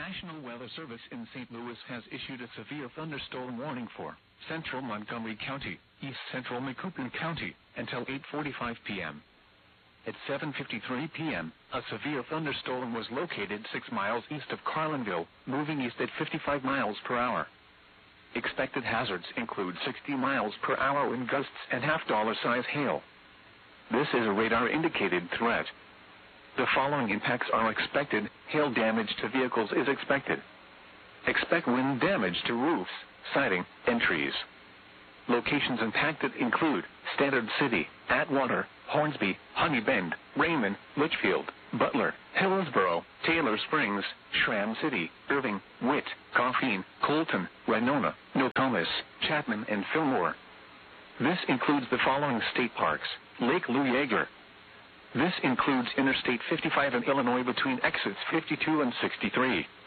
National Weather Service in St. Louis has issued a severe thunderstorm warning for central Montgomery County, east central Macoupin County, until 8:45 p.m. At 7:53 p.m., a severe thunderstorm was located 6 miles east of Carlinville, moving east at 55 miles per hour. Expected hazards include 60 miles per hour wind gusts and half-dollar-size hail. This is a radar-indicated threat. The following impacts are expected. Hail damage to vehicles is expected. Expect wind damage to roofs, siding, and trees. Locations impacted include Standard City, Atwater, Hornsby, Honey Bend, Raymond, Litchfield, Butler, Hillsboro, Taylor Springs, Schramm City, Irving, Witt, Coffeen, Colton, Winona, Nokomis, Chapman, and Fillmore. This includes the following state parks: Lake Lou Yeager. This includes Interstate 55 in Illinois between exits 52 and 63.